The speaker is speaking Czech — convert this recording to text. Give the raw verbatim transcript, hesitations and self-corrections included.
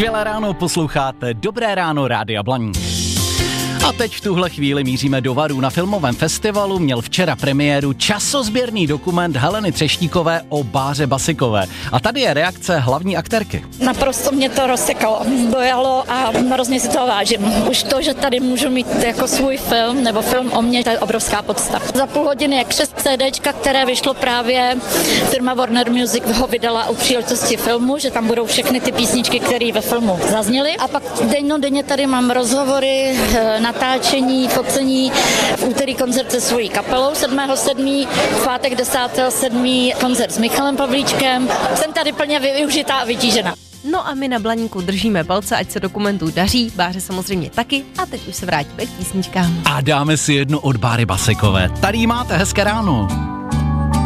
Skvělé ráno, posloucháte Dobré ráno Rádia Blaník. A teď v tuhle chvíli míříme do Varů. Na filmovém festivalu měl včera premiéru časozběrný dokument Heleny Třeštíkové o Báře Basikové. A tady je reakce hlavní aktérky. Naprosto mě to rozsekalo, dojalo a hrozně si to vážím. Už to, že tady můžu mít jako svůj film nebo film o mně, to je obrovská podsta. Za půl hodiny je křest CDčka, které vyšlo právě, firma Warner Music ho vydala u příležitosti filmu, že tam budou všechny ty písničky, které ve filmu zazněly. A pak dennodenně tady mám rozhovory, natáčení, focení, v úterý koncert se svojí kapelou sedmého sedmého v pátek desátého sedmého koncert s Michalem Pavlíčkem. Jsem tady plně využitá a vytížena. No a my na Blaníku držíme palce, ať se dokumentu daří, Báře samozřejmě taky a teď už se vrátíme k písničkám. A dáme si jednu od Báry Basikové. Tady máte, hezké ráno.